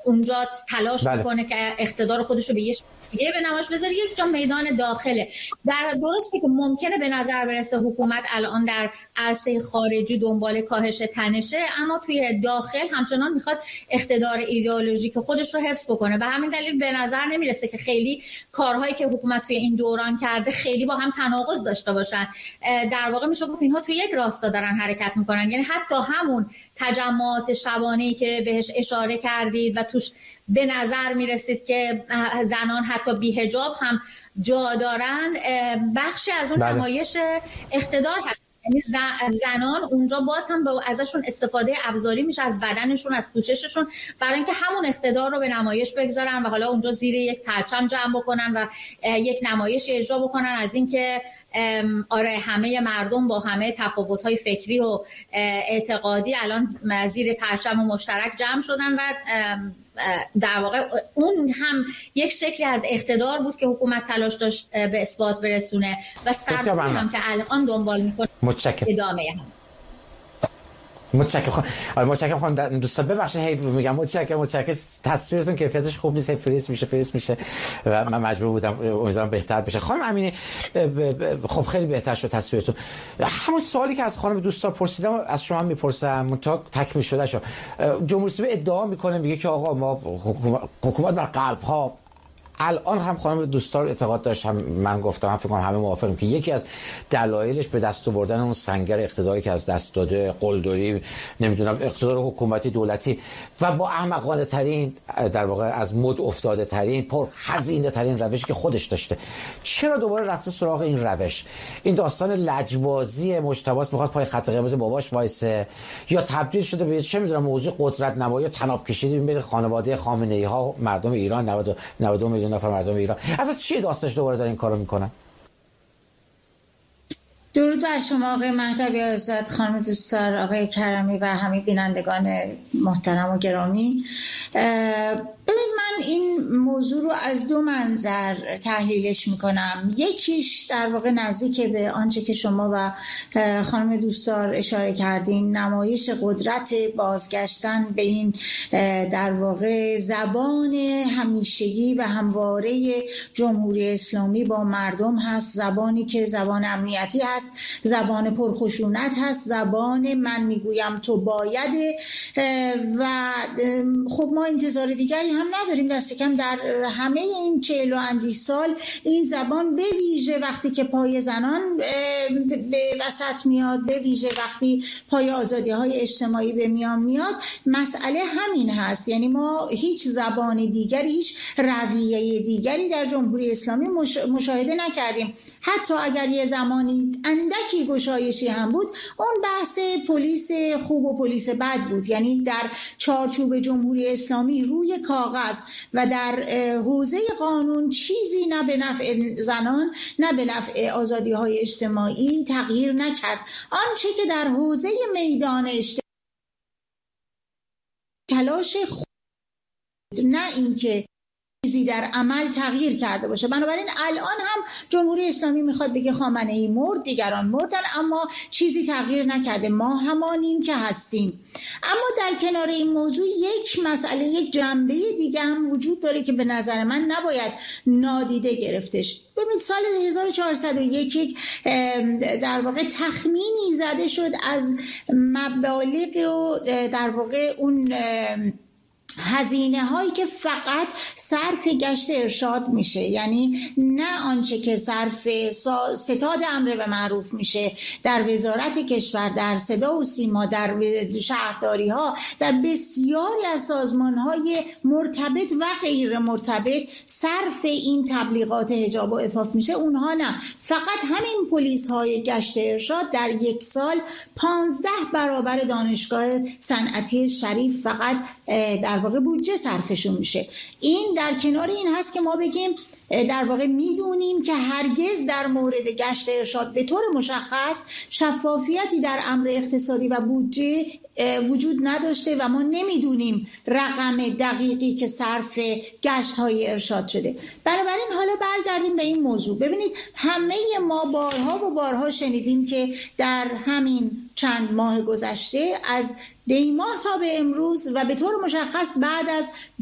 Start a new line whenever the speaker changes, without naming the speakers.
اونجا تلاش میکنه که اقتدار خودش رو به یه دیگه به نمایش بذاره، یک جا میدان داخله. در درسته که ممکنه به نظر برسه حکومت الان در عرصه خارجی دنبال کاهش تنشه، اما توی داخل همچنان میخواد اقتدار ایدئولوژیک خودش رو حفظ بکنه. به همین دلیل به نظر نمیرسه که خیلی کارهایی که حکومت توی این دوران کرده خیلی با هم تناقض داشته باشن. در واقع میشه گفت اینها توی یک راستا دارن حرکت میکنن. یعنی حتی همون تجمعات شبانه‌ای که بهش اشاره کردید و توش به نظر میرسید که زنان حتی بی حجاب هم جا دارن، بخشی از اون نمایش اقتدار هست. یعنی زنان اونجا باز هم ازشون استفاده ابزاری میشه، از بدنشون، از پوشششون، برای اینکه همون اقتدار رو به نمایش بگذارن و حالا اونجا زیر یک پرچم جمع بکنن و یک نمایش اجرا بکنن از اینکه آره همه مردم با همه تفاوت‌های فکری و اعتقادی الان زیر پرچم مشترک جمع شدن. و در واقع اون هم یک شکلی از اقتدار بود که حکومت تلاش داشت به اثبات برسونه و سرکوب هم که الان دنبال میکنه ادامه هم.
متشکرم خانم. دوستان ببخشید هی میگم متشکرم تصویرتون کیفیتش خوب نیست، فریز میشه و من مجبور بودم، امیدوارم بهتر بشه. خانم امینی خب خیلی بهتر شد تصویرتون. همون سوالی که از خانم دوستان پرسیدم از شما میپرسم تا تکمیل شده شد. جمهوری اسلامی ادعا میکنه، میگه که آقا ما حکومت بر قلب ها. الان هم خانم دوستان اعتقاد داشت، هم من گفتم، هم فکر کنم همه موافقیم که یکی از دلایلش به دست آوردن اون سنگر اقتداری که از دست داده، قلدری، نمیدونم اقتدار حکومتی دولتی و با احمقانه ترین در واقع از مد افتاده ترین پر هزینه ترین روشی که خودش داشته، چرا دوباره رفته سراغ این روش؟ این داستان لجبازی مجتباست، میخواد پای خط قرمز باباش وایسه، یا تبدیل شده به چه میدونم موضوع قدرت نمایی و تناب کشیدی بین خانواده خامنه‌ای ها، مردم ایران، 92 میلیون نفر مردم ایران؟ اصلا چیه داستانش دوباره داره این کارو میکنن؟
درود بر شما آقای مهدوی آزاد، خانم دوستدار، آقای کرمی و همه بینندگان محترم و گرامی. ببینید من این موضوع رو از دو منظر تحلیلش میکنم. یکیش در واقع نزدیک به آنچه که شما و خانم دوستدار اشاره کردین، نمایش قدرت بازگشتن به این در واقع زبان همیشگی و همواره جمهوری اسلامی با مردم هست، زبانی که زبان امنیتی هست، زبان پرخشونت هست، زبان من میگویم تو باید. و خب ما انتظار دیگری هم نداریم، دست کم در همه این 40 و اندی سال این زبان به ویژه وقتی که پای زنان به وسط میاد، به ویژه وقتی پای آزادی های اجتماعی به میان میاد، مسئله همین هست. یعنی ما هیچ زبان دیگری، هیچ رویه دیگری در جمهوری اسلامی مشاهده نکردیم. حتی اگر یه زمانی اندکی گشایشی هم بود، اون بحث پلیس خوب و پلیس بد بود. یعنی در چارچوب جمهوری اسلامی روی کاغذ و در حوزه قانون چیزی نه به نفع زنان نه به نفع آزادی های اجتماعی تغییر نکرد. آنچه که در حوزه میدان اجتماعی تلاش نه اینکه چیزی در عمل تغییر کرده باشه. بنابراین الان هم جمهوری اسلامی میخواد بگه خامنه‌ای مرد، دیگران مردن، اما چیزی تغییر نکرده، ما همانیم که هستیم. اما در کنار این موضوع یک مسئله، یک جنبه دیگه هم وجود داره که به نظر من نباید نادیده گرفتش. ببینید سال 1401 در واقع تخمینی زده شد از مبالغ و در واقع اون هزینه هایی که فقط صرف گشت ارشاد میشه، یعنی نه آنچه که صرف ستاد امر به معروف میشه در وزارت کشور، در صدا و سیما، در شهرداری ها، در بسیاری از سازمان های مرتبط و غیر مرتبط صرف این تبلیغات حجاب و عفاف میشه. اونها نه، فقط همین پلیس های گشت ارشاد در یک سال 15 برابر دانشگاه صنعتی شریف فقط در واقع بودجه صرفشون میشه. این در کنار این هست که ما بگیم در واقع میدونیم که هرگز در مورد گشت ارشاد به طور مشخص شفافیتی در امر اقتصادی و بودجه وجود نداشته و ما نمیدونیم رقم دقیقی که صرف گشت های ارشاد شده. بنابراین حالا برگردیم به این موضوع. ببینید همه ما بارها و بارها شنیدیم که در همین چند ماه گذشته از دیماه تا به امروز و به طور مشخص بعد از